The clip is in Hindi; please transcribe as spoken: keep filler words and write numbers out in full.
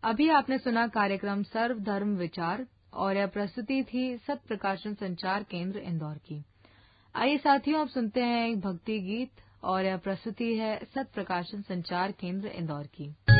अभी आपने सुना कार्यक्रम सर्वधर्म विचार और यह प्रस्तुति थी सत्य प्रकाशन संचार केंद्र इंदौर की। आइए साथियों, अब सुनते हैं एक भक्ति गीत और यह प्रस्तुति है सत्य प्रकाशन संचार केंद्र इंदौर की।